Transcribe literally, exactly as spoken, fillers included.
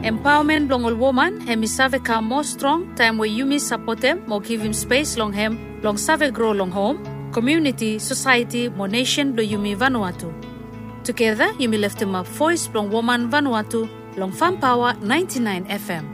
Empowerment long all woman, hemi save ka more strong, time where you miss support them, more give him space long hem, long save grow long home, community, society, more nation do yumi Vanuatu. Together, yumi lift him up voice long woman Vanuatu, long Fan Power ninety-nine F M.